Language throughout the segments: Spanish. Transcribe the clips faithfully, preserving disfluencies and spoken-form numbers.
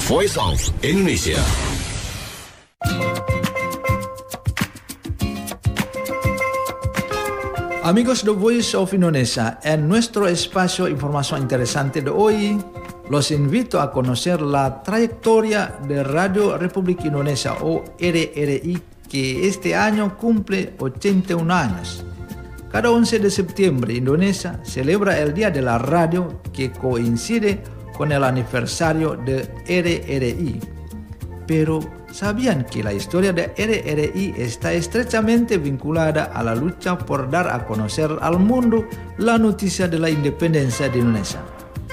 Voice of Indonesia. Amigos de Voice of Indonesia, en nuestro espacio Información Interesante de hoy, los invito a conocer la trayectoria de Radio Republik Indonesia o R R I, que este año cumple ochenta y un años. Cada once de septiembre, Indonesia celebra el Día de la Radio, que coincide con el aniversario de R R I. Pero, ¿sabían que la historia de R R I está estrechamente vinculada a la lucha por dar a conocer al mundo la noticia de la independencia de Indonesia?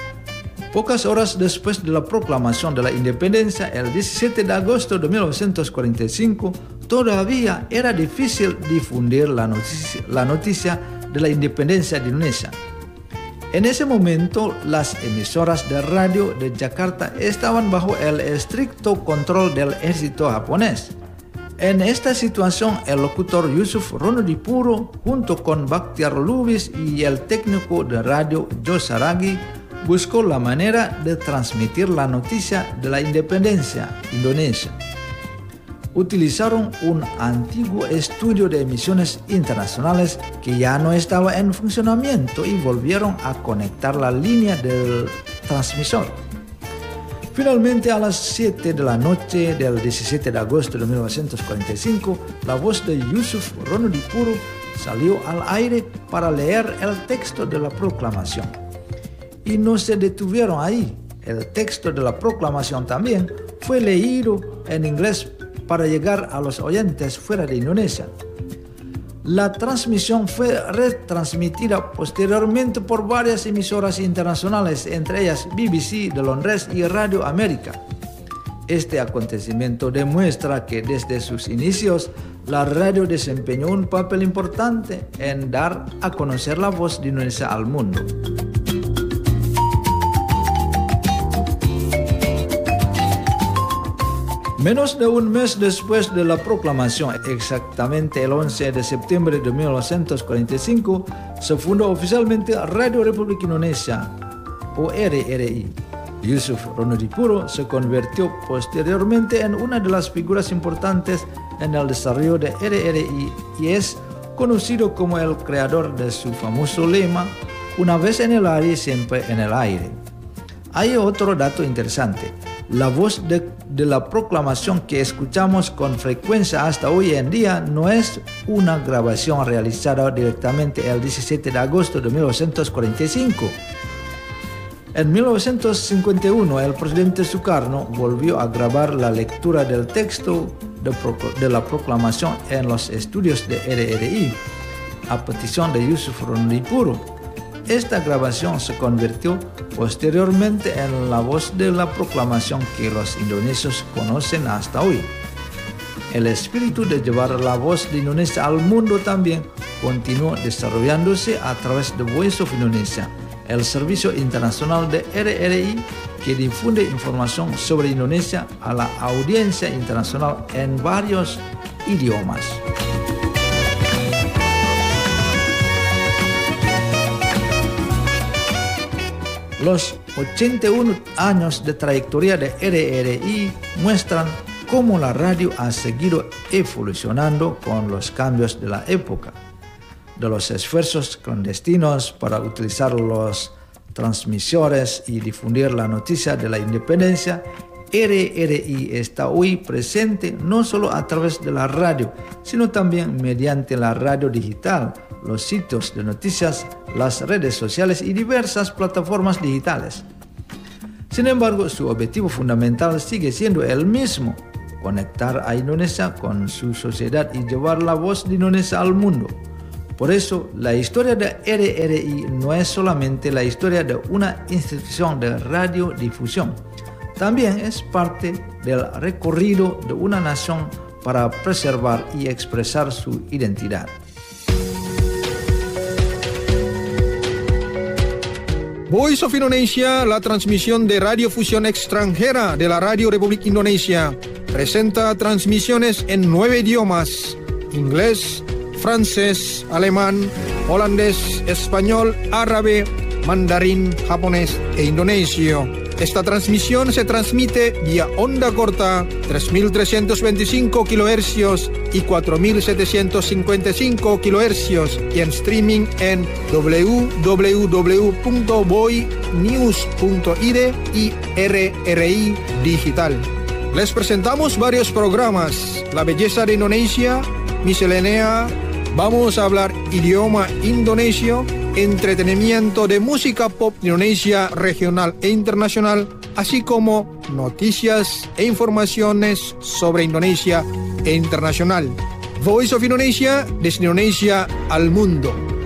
Pocas horas después de la proclamación de la independencia, el diecisiete de agosto de mil novecientos cuarenta y cinco, todavía era difícil difundir la noticia, la noticia de la independencia de Indonesia. En ese momento, las emisoras de radio de Yakarta estaban bajo el estricto control del ejército japonés. En esta situación, el locutor Yusuf Ronodipuro, junto con Bakhtiar Lubis y el técnico de radio Joe Saragi, buscó la manera de transmitir la noticia de la independencia Indonesia. Utilizaron un antiguo estudio de emisiones internacionales que ya no estaba en funcionamiento y volvieron a conectar la línea del transmisor. Finalmente, a las siete de la noche del diecisiete de agosto de mil novecientos cuarenta y cinco, la voz de Yusuf Ronodipuro salió al aire para leer el texto de la proclamación. Y no se detuvieron ahí. El texto de la proclamación también fue leído en inglés para llegar a los oyentes fuera de Indonesia. La transmisión fue retransmitida posteriormente por varias emisoras internacionales, entre ellas B B C de Londres y Radio América. Este acontecimiento demuestra que desde sus inicios, la radio desempeñó un papel importante en dar a conocer la voz de Indonesia al mundo. Menos de un mes después de la proclamación, exactamente el once de septiembre de mil novecientos cuarenta y cinco, se fundó oficialmente Radio Republik Indonesia, o R R I. Yusuf Ronodipuro se convirtió posteriormente en una de las figuras importantes en el desarrollo de R R I y es conocido como el creador de su famoso lema, una vez en el aire, siempre en el aire. Hay otro dato interesante. La voz de, de la proclamación que escuchamos con frecuencia hasta hoy en día no es una grabación realizada directamente el diecisiete de agosto de mil novecientos cuarenta y cinco. En mil novecientos cincuenta y uno, el presidente Sukarno volvió a grabar la lectura del texto de, de la proclamación en los estudios de R R I, a petición de Yusuf Ronodipuro. Esta grabación se convirtió posteriormente en la voz de la proclamación que los indonesios conocen hasta hoy. El espíritu de llevar la voz de Indonesia al mundo también continuó desarrollándose a través de Voice of Indonesia, el servicio internacional de R R I que difunde información sobre Indonesia a la audiencia internacional en varios idiomas. Los ochenta y uno años de trayectoria de R R I muestran cómo la radio ha seguido evolucionando con los cambios de la época. De los esfuerzos clandestinos para utilizar los transmisores y difundir la noticia de la independencia, R R I está hoy presente no solo a través de la radio, sino también mediante la radio digital, los sitios de noticias, las redes sociales y diversas plataformas digitales. Sin embargo, su objetivo fundamental sigue siendo el mismo: conectar a Indonesia con su sociedad y llevar la voz de Indonesia al mundo. Por eso, la historia de R R I no es solamente la historia de una institución de radiodifusión, también es parte del recorrido de una nación para preservar y expresar su identidad. Voice of Indonesia, la transmisión de radiofusión extranjera de la Radio Republik Indonesia, presenta transmisiones en nueve idiomas: inglés, francés, alemán, holandés, español, árabe, mandarín, japonés e indonesio. Esta transmisión se transmite vía onda corta tres mil trescientos veinticinco kilohercios y cuatro mil setecientos cincuenta y cinco kilohercios y en streaming en w w w punto boy news punto i d y R R I Digital. Les presentamos varios programas: La belleza de Indonesia, Miscelánea, vamos a hablar idioma indonesio, entretenimiento de música pop Indonesia regional e internacional, así como noticias e informaciones sobre Indonesia e internacional. Voice of Indonesia, desde Indonesia al mundo.